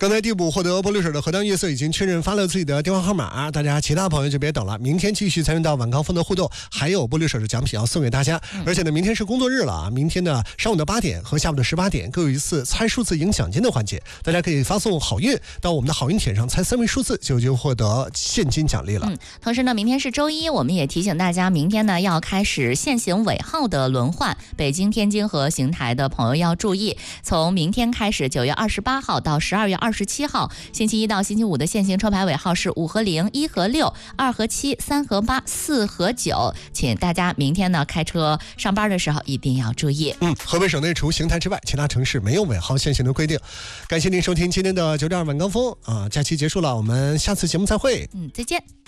刚才第五获得波律师的河南夜色已经确认发了自己的电话号码，大家其他朋友就别等了，明天继续参与到晚高峰的互动，还有波律师的奖品要送给大家。而且呢，明天是工作日了啊，明天呢上午的8点和下午的18点各有一次猜数字赢奖金的环节，大家可以发送好运到我们的好运帖上，猜3位数字就获得现金奖励了。 同时呢，明天是周一，我们也提醒大家，明天呢要开始限行尾号的轮换，北京、天津和邢台的朋友要注意，从明天开始9月28号到12月27号，星期一到星期五的限行车牌尾号是5和0、1和6、2和7、3和8、4和9，请大家明天呢开车上班的时候一定要注意。 河北省内除邢台之外，其他城市没有尾号限行的规定。感谢您收听今天的9点2晚高峰啊，假期结束了，我们下次节目再会。 再见。